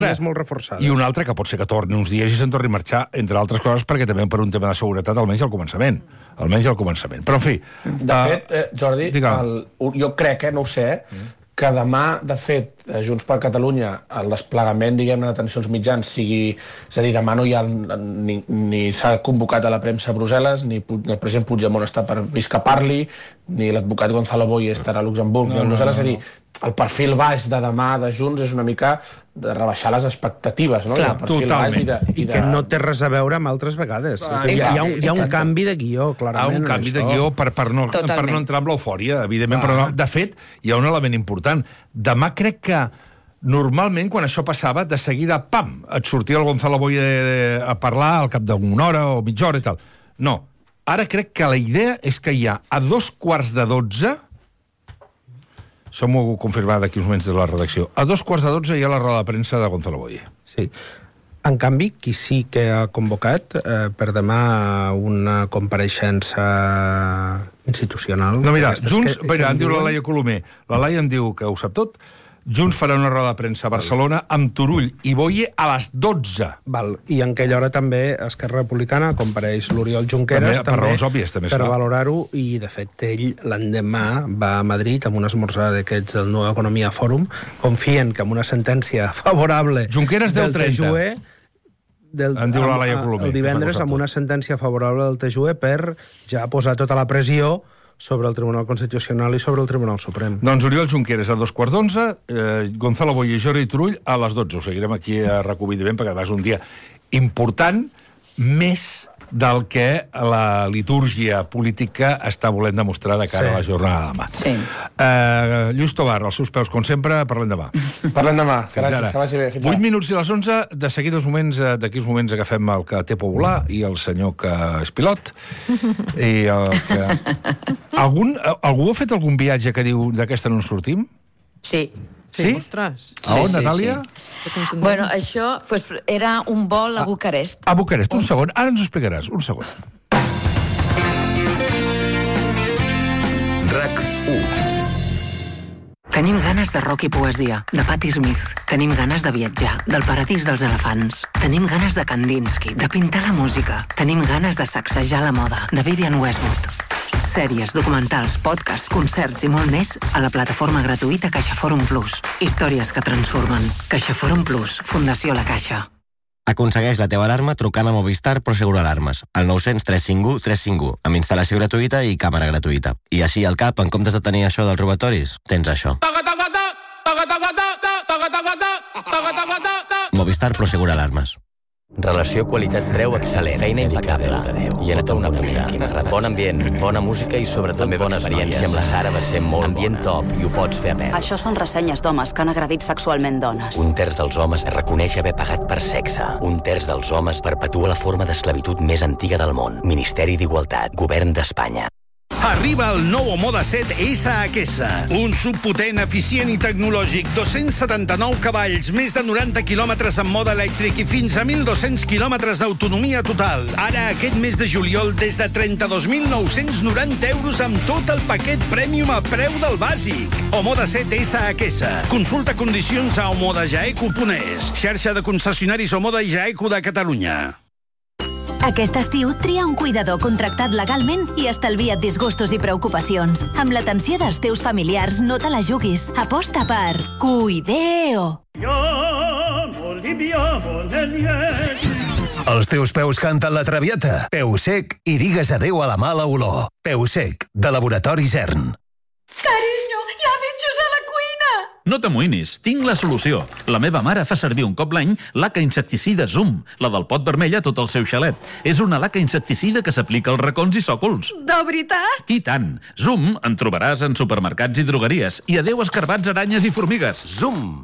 és molt reforçada. I una altra que pot ser que torni uns dies i se'n torni a marxar, entre altres coses, perquè també per un tema de seguretat, almenys al començament. Però, en fi... De fet, Jordi, jo crec, no ho sé, que demà, de fet, Junts per Catalunya, el desplegament, diguem-ne, d'atenció als mitjans sigui... És a dir, demà no hi ha... ni s'ha convocat a la premsa a Brussel·les, ni el president Puigdemont està previst que parli, ni l'advocat Gonzalo Boye estarà a Luxemburg, ni a Brussel·les. És a dir, el perfil baix de demà de Junts és una mica de rebaixar les expectatives, no? Clar, totalment. I que no té res a veure amb altres vegades. Hi ha un canvi de guió, clarament. Hi ha un canvi de guió per no entrar amb l'eufòria, evidentment. Però, de fet, hi ha un element important. Demà crec que normalment, quan això passava, de seguida, pam, et sortia el Gonzalo Boye a parlar al cap d'una hora o mitja hora i tal. No. Ara crec que la idea és que hi ha a 11:45... Això m'ho ha confirmat d'aquí uns moments de la redacció. A 11:45 hi ha la roda de premsa de Gonzalo Boye. Sí. En canvi, qui sí que ha convocat per demà una compareixença institucional... No, mira, Junts... Mira, em diu la Laia Colomer. La Laia em diu que ho sap tot. Junts farà una roda de premsa a Barcelona amb Turull i Boye a les 12. Val. I en aquella hora també Esquerra Republicana compareix l'Oriol Junqueras també, per raons òbvies, també, per valorar-ho, i de fet ell l'endemà va a Madrid amb una esmorzada d'aquests del Nou Economia Fòrum, confien que amb una sentència favorable Junqueras del TJUE el divendres amb una sentència favorable del TJUE per ja posar tota la pressió sobre el Tribunal Constitucional i sobre el Tribunal Suprem. Doncs Oriol Junqueras a 2:15, Gonzalo Boye i Jordi Turull a les 12. Ho seguirem aquí a RAC1 perquè és un dia important, més del que la litúrgia política està volent demostrar de cara a la jornada de demà. Sí. Lluís Tobar, als seus peus, com sempre, parlem demà. Parlem demà. Gràcies, que vagi bé. 8 minuts i les 11, de seguida d'aquí uns moments agafem el que té por volar i el senyor que és pilot. I algú ha fet algun viatge que diu d'aquesta no en sortim? Sí. Sí? Ostres. A on, Natàlia? Bueno, això era un vol a Bucarest. A Bucarest, un segon. Ara ens ho explicaràs, un segon. RAC1. Tenim ganes de rock i poesia, de Patti Smith. Tenim ganes de viatjar, del paradís dels elefants. Tenim ganes de Kandinsky, de pintar la música. Tenim ganes de sacsejar la moda, de Vivienne Westwood. Sèries, documentals, podcasts, concerts i molt més a la plataforma gratuïta CaixaForum Plus. Històries que transformen. CaixaForum Plus, Fundació La Caixa. Aconsegueix la teva alarma trucant a Movistar Prosegur Alarmes, al 900 351 351, amb instal·lació gratuïta i càmera gratuïta. I així al cap, en comptes de tenir això dels robatoris, tens això. Movistar Prosegur Alarmes. Relació qualitat-preu excel·lent, feina impecable. I anat a una punta. Bon ambient, bona música i sobretot també bona experiència amb la Sara va ser molt ambient top i ho pots fer a peu. Això són ressenyes d'homes que han agredit sexualment dones. 1/3 dels homes reconeix haver pagat per sexe. 1/3 dels homes perpetua la forma d'esclavitud més antiga del món. Ministeri d'Igualtat, Govern d'Espanya. Arriba el nou Omoda 7 SHS, un subpotent, eficient i tecnològic, 279 cavalls, més de 90 quilòmetres en mode elèctric i fins a 1.200 quilòmetres d'autonomia total. Ara, aquest mes de juliol, des de 32.990 euros amb tot el paquet Premium a preu del bàsic. Omoda 7 SHS. Consulta condicions a omodajaeco.es, xarxa de concessionaris Omoda i Jaeco de Catalunya. Aquest estiu tria un cuidador contractat legalment i estalvia't disgustos i preocupacions. Amb l'atenció dels teus familiars no te la juguis. Aposta per Cuideo. Els teus peus canten la Traviata. Peu sec i digues adéu a la mala olor. Peu sec, de Laboratori Zern. Carinyo, hi ha bitxos a la cuina! No t'amoïnis, tinc la solució. La meva mare fa servir un cop l'any laca insecticida Zoom, la del pot vermell a tot el seu xalet. És una laca insecticida que s'aplica als racons i sòcols. De veritat? I tant. Zoom en trobaràs en supermercats i drogueries. I adéu escarbats, aranyes i formigues. Zoom!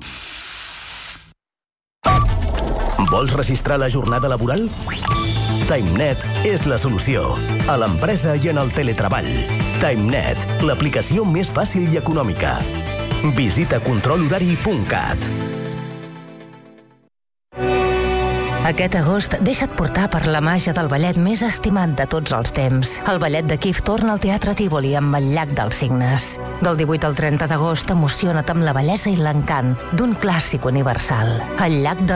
Vols registrar la jornada laboral? TimeNet és la solució. A l'empresa i en el teletreball. TimeNet, l'aplicació més fàcil i econòmica. Visita controlhorari.cat. Aquest agost deixa't portar per la màgia del ballet més estimat de tots els temps. El ballet de Kif torna al Teatre Tívoli amb el Llac dels Cignes. Del 18 al 30 d'agost emociona't amb la bellesa i l'encant d'un clàssic universal. El Llac dels